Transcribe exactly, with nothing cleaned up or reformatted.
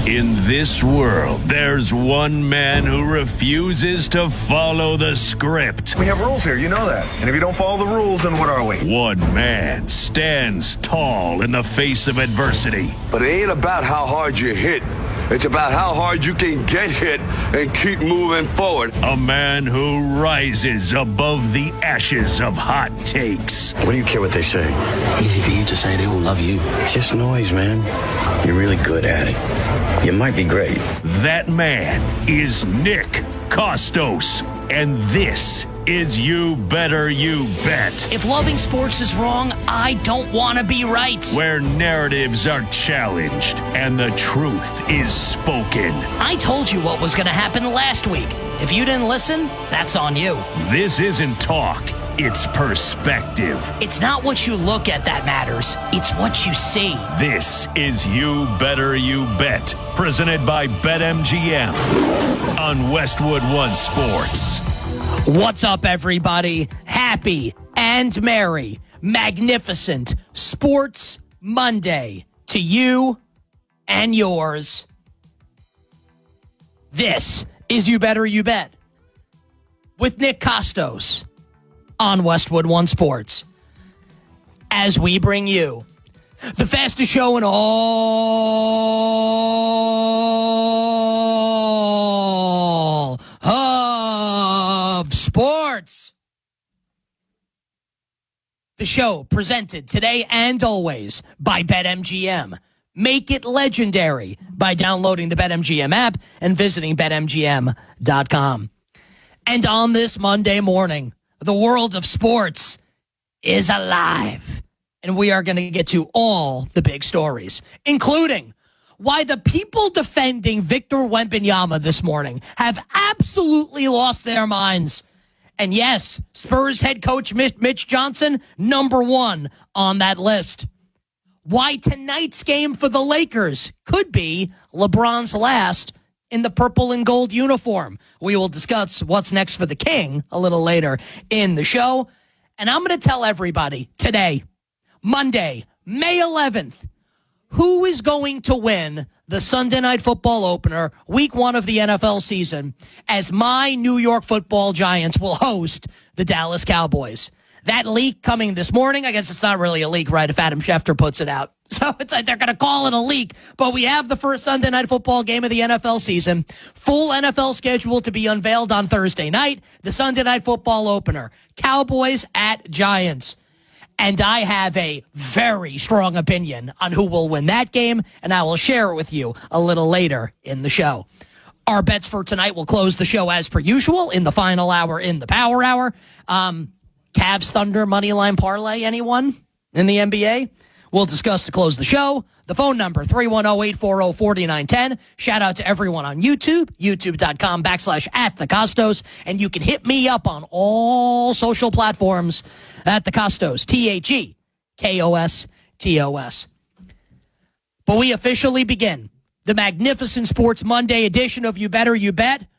In this world, there's one man who refuses to follow the script. We have rules here, you know that. And if you don't follow the rules, then what are we? One man stands tall in the face of adversity. But it ain't about how hard you hit. It's about how hard you can get hit and keep moving forward. A man who rises above the ashes of hot takes. What do you care what they say? Easy for you to say they will love you. It's just noise, man. You're really good at it. You might be great. That man is Nick Kostos. And this is You Better You Bet. If loving sports is wrong, I don't want to be right. Where narratives are challenged and the truth is spoken. I told you what was going to happen last week. If you didn't listen, that's on you. This isn't talk. It's perspective. It's not what you look at that matters. It's what you see. This is You Better You Bet, presented by BetMGM on Westwood One Sports. What's up, everybody? Happy and merry, magnificent Sports Monday to you and yours. This is You Better You Bet with Nick Kostos on Westwood One Sports, as we bring you the fastest show in all of sports. The show presented today and always by BetMGM. Make it legendary by downloading the BetMGM app and visiting Bet M G M dot com. And on this Monday morning, the world of sports is alive. And we are going to get to all the big stories, including why the people defending Victor Wembanyama this morning have absolutely lost their minds. And yes, Spurs head coach Mitch Johnson, number one on that list. Why tonight's game for the Lakers could be LeBron's last in the purple and gold uniform. We will discuss what's next for the King a little later in the show. And I'm going to tell everybody today, Monday, May eleventh, who is going to win the Sunday Night Football opener, week one of the N F L season, as my New York Football Giants will host the Dallas Cowboys. That leak coming this morning, I guess it's not really a leak, right, if Adam Schefter puts it out. So it's like they're going to call it a leak. But we have the first Sunday Night Football game of the N F L season. Full N F L schedule to be unveiled on Thursday night. The Sunday Night Football opener. Cowboys at Giants. And I have a very strong opinion on who will win that game, and I will share it with you a little later in the show. Our bets for tonight will close the show as per usual in the final hour in the Power Hour. Um, Cavs Thunder Moneyline Parlay, anyone in the N B A? We'll discuss to close the show. The phone number, three one zero, eight four zero, four nine one zero. Shout out to everyone on YouTube, youtube.com backslash at the Kostos. And you can hit me up on all social platforms at the Kostos, T H E K O S T O S. But we officially begin the magnificent Sports Monday edition of You Better You Bet